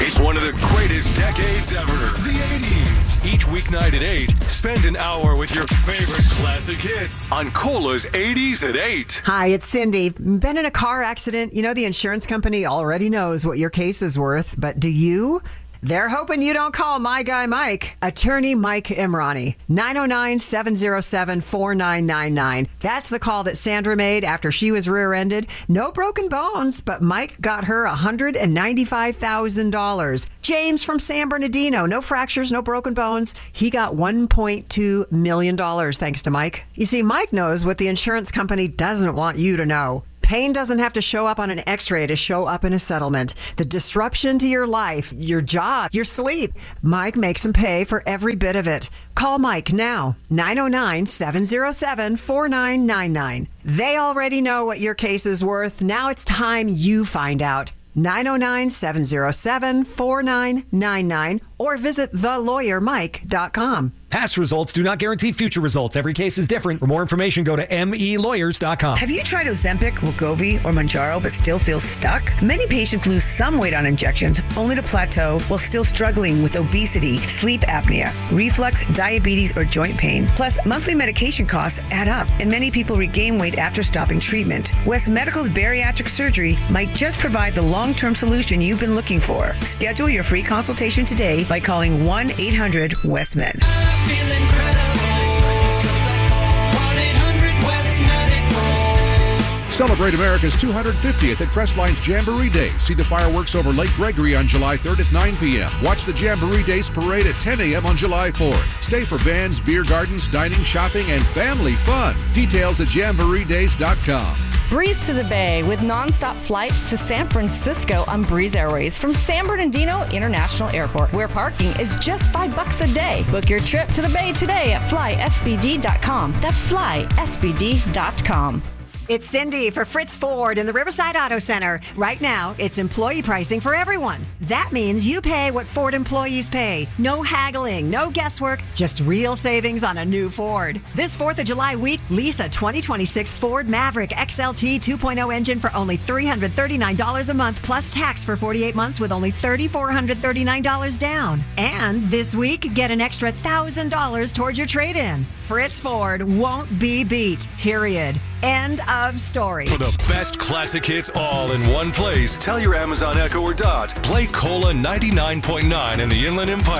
It's one of the greatest decades ever, the 80s. Each weeknight at 8, spend an hour with your favorite classic hits on Cola's 80s at 8. Hi, it's Cindy. Been in a car accident? You know the insurance company already knows what your case is worth, but do you? They're hoping you don't call my guy Mike. Attorney Mike Imrani. 909-707-4999. That's the call that Sandra made after she was rear-ended. No broken bones, but Mike got her $195,000. James from San Bernardino. No fractures, no broken bones. He got $1.2 million thanks to Mike. You see, Mike knows what the insurance company doesn't want you to know. Pain doesn't have to show up on an x-ray to show up in a settlement. The disruption to your life, your job, your sleep. Mike makes them pay for every bit of it. Call Mike now. 909-707-4999. They already know what your case is worth. Now it's time you find out. 909-707-4999 or visit thelawyermike.com. Past results do not guarantee future results. Every case is different. For more information, go to melawyers.com. Have you tried Ozempic, Wegovy, or Mounjaro but still feel stuck? Many patients lose some weight on injections only to plateau while still struggling with obesity, sleep apnea, reflux, diabetes, or joint pain. Plus, monthly medication costs add up, and many people regain weight after stopping treatment. West Medical's bariatric surgery might just provide the long-term solution you've been looking for. Schedule your free consultation today by calling 1-800-WEST-MED. Feel incredible, 'cause I call 1-800-WEST-MEDICAL. Celebrate America's 250th at Crestline's Jamboree Day. See the fireworks over Lake Gregory on July 3rd at 9 p.m. Watch the Jamboree Days parade at 10 a.m. on July 4th. Stay for bands, beer gardens, dining, shopping, and family fun. Details at jamboreedays.com. Breeze to the Bay with nonstop flights to San Francisco on Breeze Airways from San Bernardino International Airport, where parking is just $5 a day. Book your trip to the Bay today at flysbd.com. That's flysbd.com. It's Cindy for Fritz Ford in the Riverside Auto Center. Right now, it's employee pricing for everyone. That means you pay what Ford employees pay. No haggling, no guesswork, just real savings on a new Ford. This 4th of July week, lease a 2026 Ford Maverick XLT 2.0 engine for only $339 a month plus tax for 48 months with only $3,439 down. And this week, get an extra $1,000 towards your trade-in. Fritz Ford won't be beat, period. End of story. For the best classic hits all in one place, tell your Amazon Echo or Dot, play Cola 99.9 in the Inland Empire.